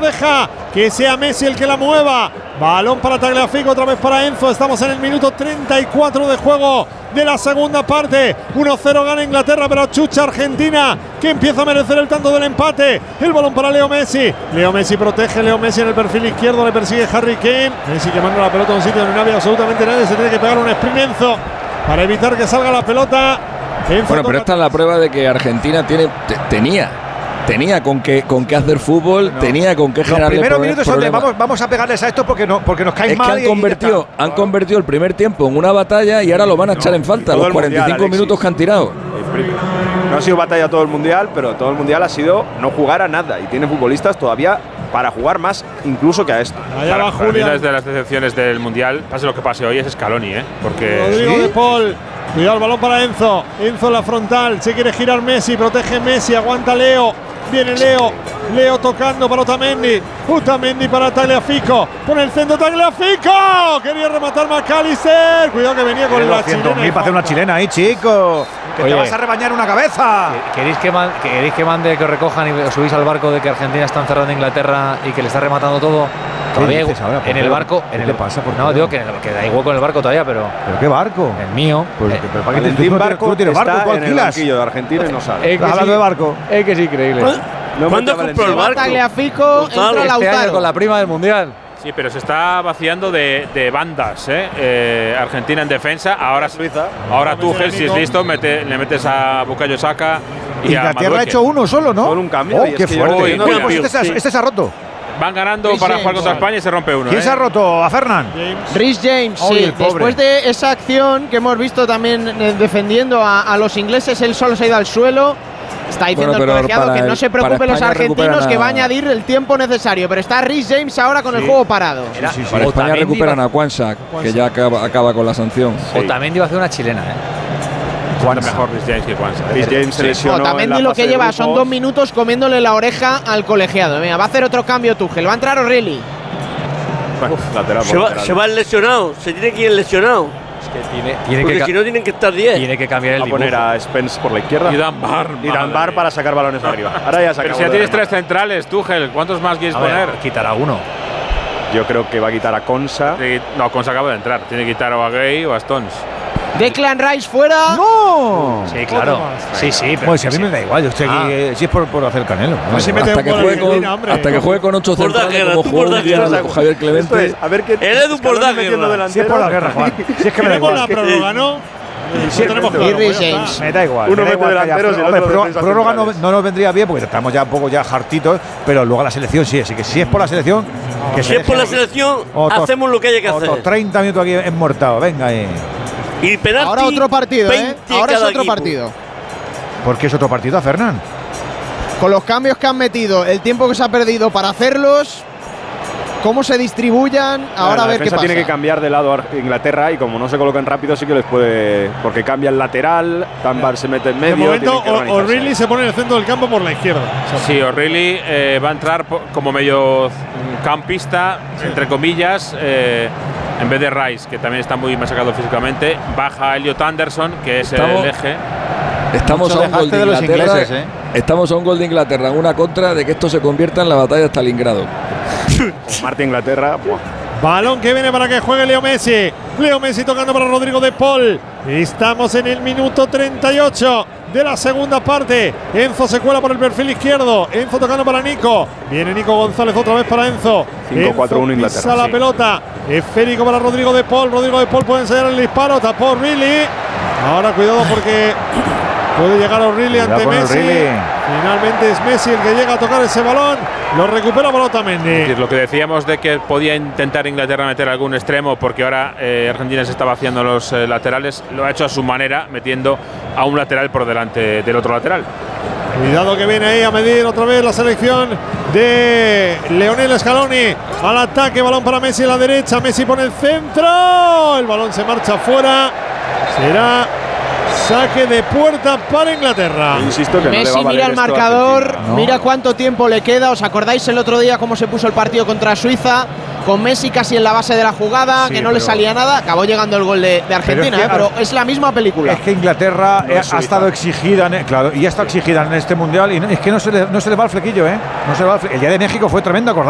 deja que sea Messi el que la mueva. Balón para Tagliafico, otra vez para Enzo. Estamos en el minuto 34 de juego de la segunda parte. 1-0 gana Inglaterra, pero chucha Argentina, que empieza a merecer el tanto del empate. El balón para Leo Messi. Leo Messi protege, Leo Messi en el perfil izquierdo, le persigue Harry Kane. Messi que manda la pelota a un sitio donde no había absolutamente nadie. Se tiene que pegar un sprint Enzo para evitar que salga la pelota. Enzo, bueno, pero esta es la prueba de que Argentina tenía con qué hacer fútbol, tenía con qué generar problemas. Los primeros minutos son de vamos a pegarles a esto porque nos caen mal. Es que han convertido el primer tiempo en una batalla y ahora lo van a echar en falta, los 45 minutos que han tirado. No ha sido batalla todo el mundial, pero todo el mundial ha sido no jugar a nada y tiene futbolistas todavía para jugar más incluso que a esto. Allá va Julián. Una de las decepciones del mundial, pase lo que pase hoy, es Scaloni, porque Rodrigo de Paul. Cuidado el balón para Enzo. Enzo en la frontal. Se quiere girar Messi. Protege Messi. Aguanta Leo. Viene Leo. Leo tocando para Otamendi. Otamendi para Tagliafico. Pone el centro Tagliafico. Quería rematar McAllister. Cuidado que venía con la chilena. Para hacer una chilena ahí, chico. Que te vas a rebañar una cabeza. ¿Queréis que mande que os recojan y os subís al barco de que Argentina está encerrada en Inglaterra y que le está rematando todo? Todavía en el barco. ¿Qué te pasa? No, digo que hay hueco en el barco todavía, pero. ¿Pero qué barco? El mío. Pues, pero para qué barco? ¿Tú tienes barco? ¿Tú alquilas? En el banquillo de Argentina y no sale. ¿Estás hablando de barco? Es que es increíble. ¿Cuándo compró el barco? Tagliafico, entra Lautaro. Con la prima del mundial. Sí, pero se está vaciando de bandas, Argentina en defensa. Ahora Suiza. Ahora Tuchel, si es listo, le metes a Bukayo Saka y a Inglaterra ha hecho uno solo, ¿no? Con un cambio. Oh, qué fuerte. Este se ha roto. Van ganando para jugar contra España y se rompe uno. ¿Quién se ha roto? ¿A Fernán? Rhys James, sí. Después de esa acción que hemos visto también defendiendo a los ingleses, él solo se ha ido al suelo. Está diciendo el colegiado que no se preocupen los argentinos, que va a añadir el tiempo necesario. Pero está Rhys James ahora con el juego parado. Para España recuperan a Kwanzaa, que ya acaba con la sanción. Otamendi va a hacer una chilena, Mejor Rhys James que Kwanzaa. Rhys James se lesionó. Otamendi lo que lleva son 2 minutos comiéndole la oreja al colegiado. Mira, va a hacer otro cambio Tuchel. Va a entrar O'Reilly. Se va el lesionado. Se tiene que ir el lesionado. Porque si no tienen que estar 10. Tiene que cambiar el dibujo. A poner a Spence por la izquierda. Y Dan Bar para sacar balones arriba. Ahora ya se Pero si ya tienes 3 centrales, Tuchel, ¿cuántos más quieres poner? Quitará uno. Yo creo que va a quitar a Konsa. No, Konsa acaba de entrar. Tiene que quitar o a Gay o a Stones. Declan Rice fuera. ¡No! Sí, claro. Sí, pero. Pues si a mí me da igual, yo estoy aquí. Si es por hacer Canelo. Hasta que juegue con 8 centrales como jugó un día con Javier Clemente. A ver qué. Él es un pordaje. Si es por la guerra, Juan. Si es que me da igual. La prórroga, ¿no? Sí, tenemos James. Me da igual. Uno mete delanteros y el otro prórroga no nos vendría bien porque estamos ya un poco hartitos, pero luego la selección sí, así que si es por la selección. Si es por la selección, hacemos lo que haya que hacer. 30 minutos aquí enmortados, venga ahí. Y penalti. Ahora otro partido, Ahora es otro partido. ¿Por qué es otro partido, Fernán? Con los cambios que han metido, el tiempo que se ha perdido para hacerlos, cómo se distribuyan, ahora a ver qué pasa. Tiene que cambiar de lado a Inglaterra y como no se colocan rápido sí que les puede, porque cambia el lateral, Tambar se mete en medio. De momento O'Reilly se pone en el centro del campo por la izquierda. Sí, O'Reilly va a entrar como medio campista, entre comillas, en vez de Rice, que también está muy masacrado físicamente. Baja Elliot Anderson, que es el eje. Estamos a un gol de Inglaterra. Estamos a un gol de Inglaterra en una contra de que esto se convierta en la batalla de Stalingrado. Marte Inglaterra. Buah. Balón que viene para que juegue Leo Messi. Leo Messi tocando para Rodrigo de Paul. Estamos en el minuto 38 de la segunda parte. Enzo se cuela por el perfil izquierdo. Enzo tocando para Nico. Viene Nico González otra vez para Enzo. 5-4-1 Inglaterra. Pisa la pelota. Esférico para Rodrigo de Paul. Rodrigo de Paul puede ensayar el disparo. Tapó O'Reilly. Ahora cuidado porque puede llegar O'Reilly ante Messi. Finalmente es Messi el que llega a tocar ese balón. Lo recupera para Otamendi. Lo que decíamos de que podía intentar Inglaterra meter algún extremo, porque ahora Argentina se está vaciando los laterales, lo ha hecho a su manera, metiendo a un lateral por delante del otro lateral. Cuidado que viene ahí a medir otra vez la selección de Lionel Scaloni. Al ataque, balón para Messi en la derecha. Messi pone el centro. El balón se marcha fuera. Será saque de puerta para Inglaterra. Insisto que Messi no le va a mira el marcador, mira cuánto tiempo le queda. ¿Os acordáis el otro día cómo se puso el partido contra Suiza? Con Messi casi en la base de la jugada, que no le salía nada. Acabó llegando el gol de Argentina, pero es la misma película. Es que Inglaterra ha estado exigida, claro, y ha estado exigida en este mundial y es que no se le va el flequillo, No se le va el día de México fue tremendo, acordado.